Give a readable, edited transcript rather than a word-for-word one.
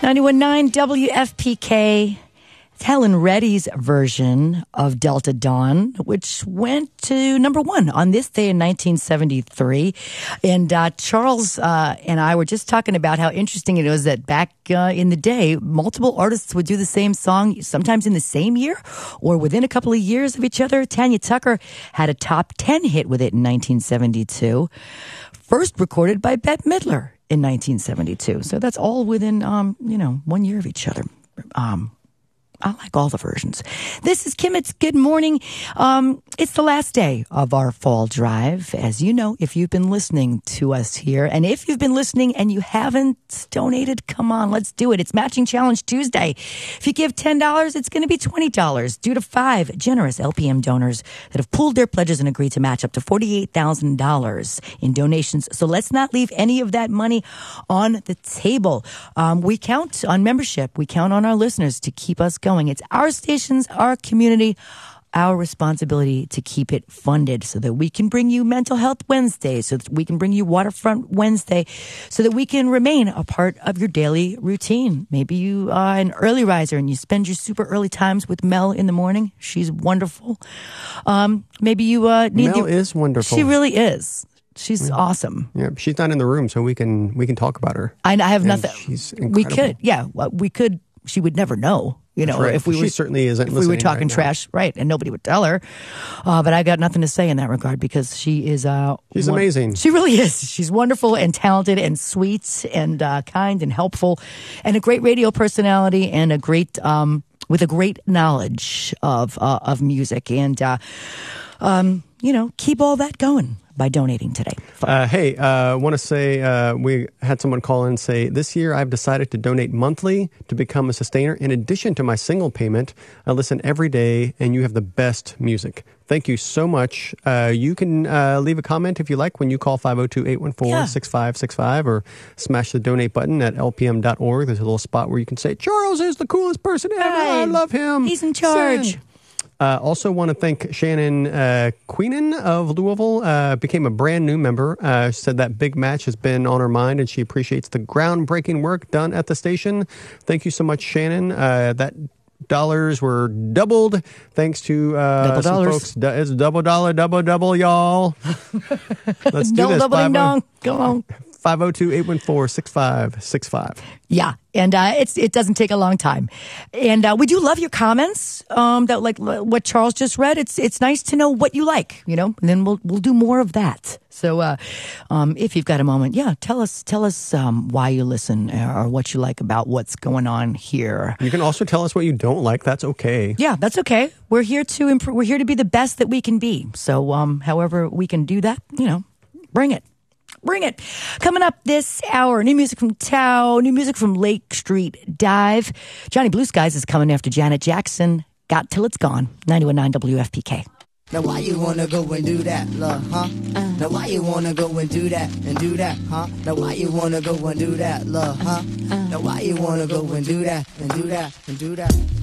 91.9 WFPK. It's Helen Reddy's version of Delta Dawn, which went to number one on this day in 1973. And Charles and I were just talking about how interesting it was that back in the day, multiple artists would do the same song, sometimes in the same year or within a couple of years of each other. Tanya Tucker had a top 10 hit with it in 1972, first recorded by Bette Midler in 1972. So that's all within, 1 year of each other. I like all the versions. This is Kim. It's Good Morning. It's the last day of our fall drive. As you know, if you've been listening to us here, and if you've been listening and you haven't donated, come on, let's do it. It's Matching Challenge Tuesday. If you give $10, it's going to be $20 due to 5 generous LPM donors that have pooled their pledges and agreed to match up to $48,000 in donations. So let's not leave any of that money on the table. We count on membership. We count on our listeners to keep us going. It's our stations, our community, our responsibility to keep it funded so that we can bring you Mental Health Wednesday, so that we can bring you Waterfront Wednesday, so that we can remain a part of your daily routine. Maybe you are an early riser and you spend your super early times with Mel in the morning. She's wonderful. Maybe you need Mel is wonderful. She really is. She's awesome. Yeah, she's not in the room, so we can talk about her. I have nothing. She's incredible. We could, yeah, we could. She would never know. Right. If we she were, certainly isn't if we were talking trash, right, and nobody would tell her. But I got nothing to say in that regard because she is she's amazing. She really is. She's wonderful and talented and sweet and kind and helpful and a great radio personality and a great with a great knowledge of music and keep all that going by donating today. Hey, I want to say we had someone call in and say, this year I've decided to donate monthly to become a sustainer. In addition to my single payment, I listen every day, and you have the best music. Thank you so much. You can leave a comment if you like when you call 502-814-6565 or smash the donate button at lpm.org. There's a little spot where you can say, Charles is the coolest person ever. I love him. He's in charge. Send. Also want to thank Shannon Queenan of Louisville, became a brand new member. Said that big match has been on her mind and she appreciates the groundbreaking work done at the station. Thank you so much, Shannon. That dollars were doubled thanks to some folks. It's double, y'all. Let's do this. Doubling dong. Go on. 502-814-6565. Yeah, and it doesn't take a long time. And we do love your comments, that like what Charles just read. It's nice to know what you like, and then we'll do more of that. So if you've got a moment, tell us why you listen or what you like about what's going on here. You can also tell us what you don't like. That's okay. Yeah, that's okay. We're here to improve. We're here to be the best that we can be. So however we can do that, bring it. Bring it. Coming up this hour, new music from Tao, new music from Lake Street Dive. Johnny Blue Skies is coming after Janet Jackson. Got Till It's Gone. 91.9 WFPK. Now why you wanna go and do that, love, huh? Now why you wanna go and do that, huh? Now why you wanna go and do that, love, huh? Now why you wanna go and do that, and do that, and do that?